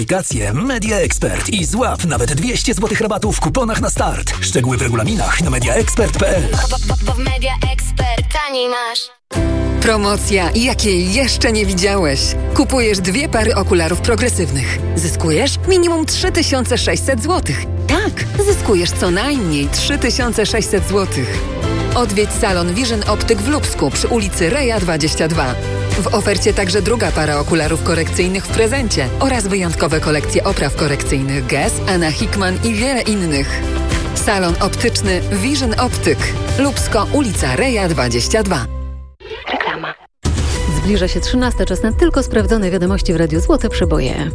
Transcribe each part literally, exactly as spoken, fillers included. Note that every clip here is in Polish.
Aplikację Media Expert i złap nawet dwieście złotych rabatu w kuponach na start. Szczegóły w regulaminach na media expert kropka p l. Bo w Media Expert taniej masz. Promocja, jakiej jeszcze nie widziałeś. Kupujesz dwie pary okularów progresywnych. Zyskujesz minimum trzy tysiące sześćset złotych. Tak, zyskujesz co najmniej trzy tysiące sześćset złotych. Odwiedź salon Vision Optyk w Lubsku przy ulicy Reja dwadzieścia dwa. W ofercie także druga para okularów korekcyjnych w prezencie oraz wyjątkowe kolekcje opraw korekcyjnych Guess, Anna Hickman i wiele innych. Salon optyczny Vision Optyk. Lubsko, ulica Reja dwadzieścia dwa. Reklama. Zbliża się trzynasta, czas na tylko sprawdzone wiadomości w Radiu Złote Przeboje.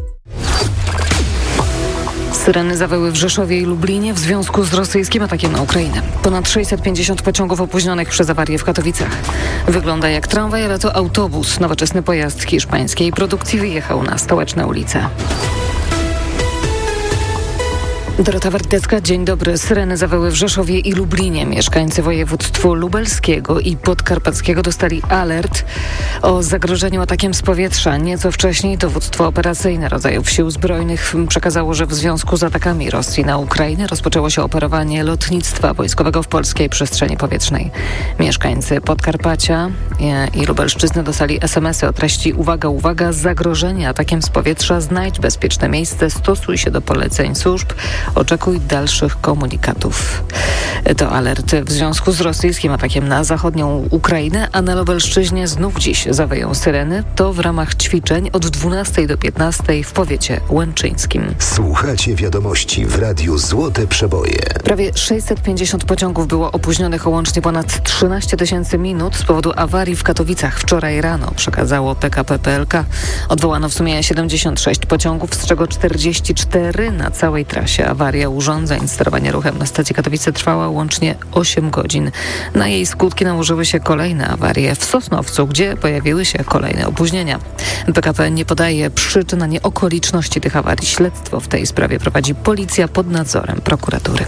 Syreny zawyły w Rzeszowie i Lublinie w związku z rosyjskim atakiem na Ukrainę. Ponad sześćset pięćdziesiąt pociągów opóźnionych przez awarię w Katowicach. Wygląda jak tramwaj, ale to autobus. Nowoczesny pojazd hiszpańskiej produkcji wyjechał na stołeczne ulice. Dorota Wardecka, dzień dobry. Syreny zawyły w Rzeszowie i Lublinie. Mieszkańcy województw lubelskiego i podkarpackiego dostali alert o zagrożeniu atakiem z powietrza. Nieco wcześniej dowództwo operacyjne rodzajów sił zbrojnych przekazało, że w związku z atakami Rosji na Ukrainę rozpoczęło się operowanie lotnictwa wojskowego w polskiej przestrzeni powietrznej. Mieszkańcy Podkarpacia i Lubelszczyzny dostali es em esy o treści: uwaga, uwaga, zagrożenie atakiem z powietrza, znajdź bezpieczne miejsce, stosuj się do poleceń służb, oczekuj dalszych komunikatów. To alert w związku z rosyjskim atakiem na zachodnią Ukrainę, a na Lubelszczyźnie znów dziś zawyją syreny. To w ramach ćwiczeń od dwunastej do piętnastej w powiecie łęczyńskim. Słuchacie wiadomości w Radiu Złote Przeboje. Prawie sześćset pięćdziesiąt pociągów było opóźnionych o łącznie ponad trzynaście tysięcy minut z powodu awarii w Katowicach wczoraj rano, przekazało P K P P L K. Odwołano w sumie siedemdziesiąt sześć pociągów, z czego czterdzieści cztery na całej trasie. Awaria urządzeń sterowania ruchem na stacji Katowice trwała łącznie osiem godzin. Na jej skutki nałożyły się kolejne awarie w Sosnowcu, gdzie pojawiły się kolejne opóźnienia. P K P nie podaje przyczyn ani okoliczności tych awarii. Śledztwo w tej sprawie prowadzi policja pod nadzorem prokuratury.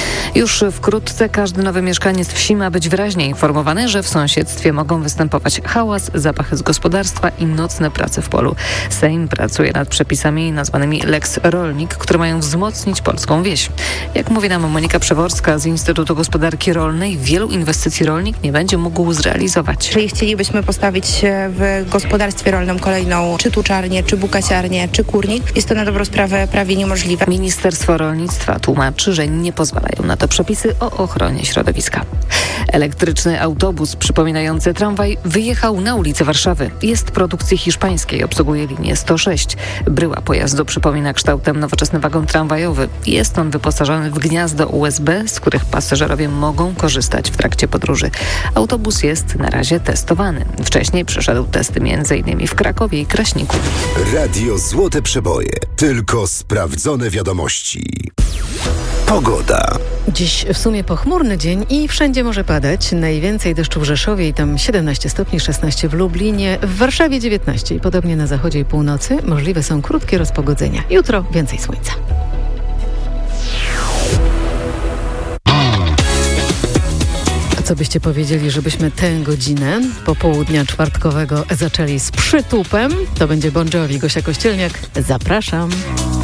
Już wkrótce każdy nowy mieszkaniec wsi ma być wyraźnie informowany, że w sąsiedztwie mogą występować hałas, zapachy z gospodarstwa i nocne prace w polu. Sejm pracuje nad przepisami nazwanymi Lex Rolnik, które mają wzmocnić polską wieś. Jak mówi nam Monika Przeworska z Instytutu Gospodarki Rolnej, wielu inwestycji rolnik nie będzie mógł zrealizować. Jeżeli chcielibyśmy postawić w gospodarstwie rolnym kolejną czy tuczarnię, czy bukaciarnię, czy kurnik, jest to na dobrą sprawę prawie niemożliwe. Ministerstwo Rolnictwa tłumaczy, że nie pozwalają na to przepisy o ochronie środowiska. Elektryczny autobus przypominający tramwaj wyjechał na ulicę Warszawy. Jest produkcji hiszpańskiej, obsługuje linię sto sześć. Bryła pojazdu przypomina kształtem nowoczesny wagon tramwajowy. Jest on wyposażony w gniazdo U S B, z których pasażerowie mogą korzystać w trakcie podróży. Autobus jest na razie testowany. Wcześniej przeszedł testy między innymi w Krakowie i Kraśniku. Radio Złote Przeboje. Tylko sprawdzone wiadomości. Pogoda. Dziś w sumie pochmurny dzień i wszędzie może padać. Najwięcej deszczu w Rzeszowie i tam siedemnaście stopni, szesnaście w Lublinie, w Warszawie dziewiętnaście i podobnie na zachodzie i północy. Możliwe są krótkie rozpogodzenia. Jutro więcej słońca. A co byście powiedzieli, żebyśmy tę godzinę popołudnia czwartkowego zaczęli z przytupem? To będzie Bon Jovi, Gosia Kościelniak. Zapraszam.